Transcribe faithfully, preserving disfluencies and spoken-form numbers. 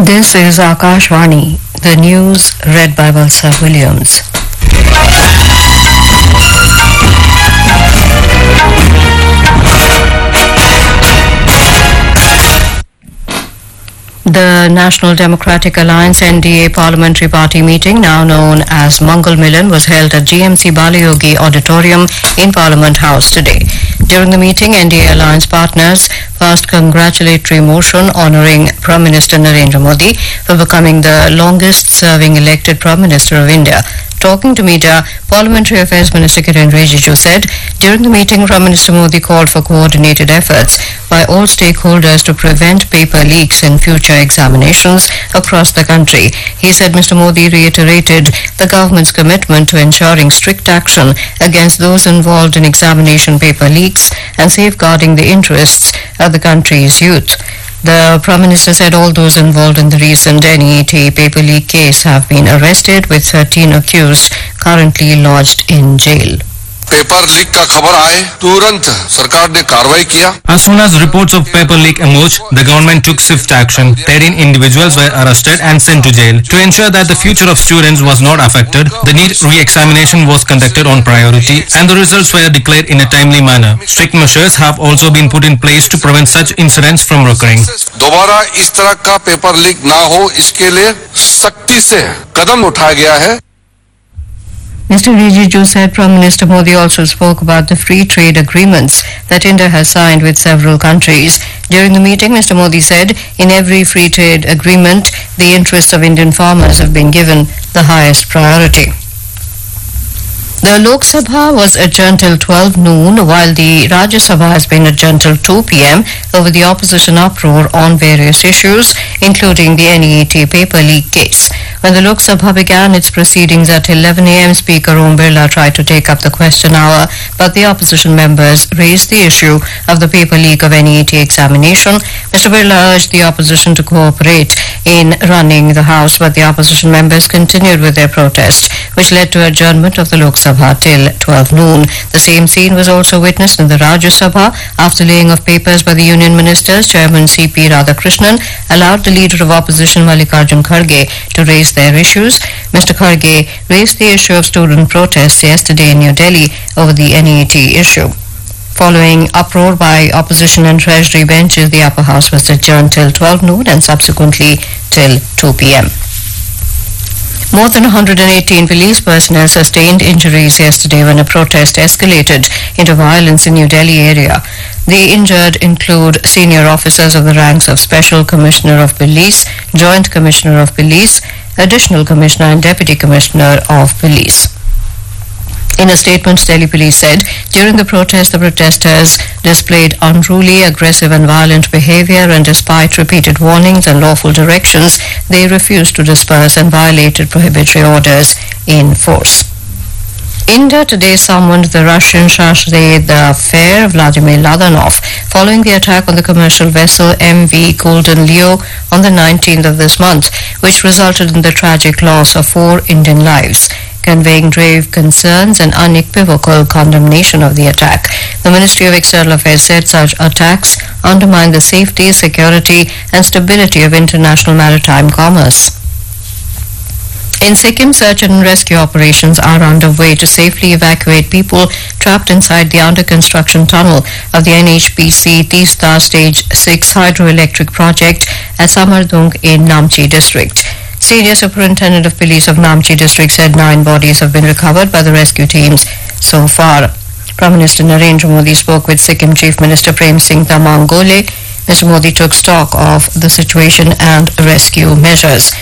This is Akashvani, the news read by Valsa Williams. The National Democratic Alliance N D A Parliamentary Party meeting, now known as Mangal Milan, was held at G M C Balayogi Auditorium in Parliament House today. During the meeting, N D A Alliance partners passed congratulatory motion honouring Prime Minister Narendra Modi for becoming the longest-serving elected Prime Minister of India. Talking to media, Parliamentary Affairs Minister Kiren Rijiju said, during the meeting, Prime Minister Modi called for coordinated efforts by all stakeholders to prevent paper leaks in future examinations across the country. He said Mister Modi reiterated the government's commitment to ensuring strict action against those involved in examination paper leaks and safeguarding the interests of the country's youth. The Prime Minister said all those involved in the recent N E T paper leak case have been arrested, with thirteen accused currently lodged in jail. Paper leak का खबर आए तुरंत सरकार ने कार्रवाई किया. As soon as reports of paper leak emerged, the government took swift action. thirteen individuals were arrested and sent to jail. To ensure that the future of students was not affected, the NEET re-examination was conducted on priority and the results were declared in a timely manner. Strict measures have also been put in place to prevent such incidents from recurring. दोबारा इस तरह का paper leak ना हो, इसके लिए सख्ती से कदम उठाया गया है. Mister Rijiju said Prime Minister Modi also spoke about the free trade agreements that India has signed with several countries. During the meeting, Mister Modi said, in every free trade agreement, the interests of Indian farmers have been given the highest priority. The Lok Sabha was adjourned till twelve noon, while the Rajya Sabha has been adjourned till two p m over the opposition uproar on various issues, including the N E T paper leak case. When the Lok Sabha began its proceedings at eleven a m, Speaker Om Birla tried to take up the question hour, but the opposition members raised the issue of the paper leak of N E T examination. Mister Birla urged the opposition to cooperate in running the House, but the opposition members continued with their protest, which led to adjournment of the Lok Sabha till twelve noon. The same scene was also witnessed in the Rajya Sabha. After laying of papers by the Union Ministers, Chairman C P Radhakrishnan allowed the Leader of Opposition Mallikarjun Kharge to raise their issues. Mister Kharge raised the issue of student protests yesterday in New Delhi over the N E T issue. Following uproar by opposition and treasury benches, the upper house was adjourned till twelve noon and subsequently till two p m. More than one hundred eighteen police personnel sustained injuries yesterday when a protest escalated into violence in New Delhi area. The injured include senior officers of the ranks of Special Commissioner of Police, Joint Commissioner of Police, Additional Commissioner and Deputy Commissioner of Police. In a statement, Delhi Police said, during the protest, the protesters displayed unruly, aggressive and violent behavior, and despite repeated warnings and lawful directions, they refused to disperse and violated prohibitory orders in force. India today summoned the Russian Chargé d'Affaires Vladimir Ladanov following the attack on the commercial vessel M V Golden Leo on the nineteenth of this month, which resulted in the tragic loss of four Indian lives, conveying grave concerns and unequivocal condemnation of the attack. The Ministry of External Affairs said such attacks undermine the safety, security and stability of international maritime commerce. In Sikkim, search and rescue operations are underway to safely evacuate people trapped inside the under-construction tunnel of the N H P C Teesta Stage six hydroelectric project at Samardung in Namchi district. Senior Superintendent of Police of Namchi district said nine bodies have been recovered by the rescue teams so far. Prime Minister Narendra Modi spoke with Sikkim Chief Minister Prem Singh Tamang Gole. Mister Modi took stock of the situation and rescue measures.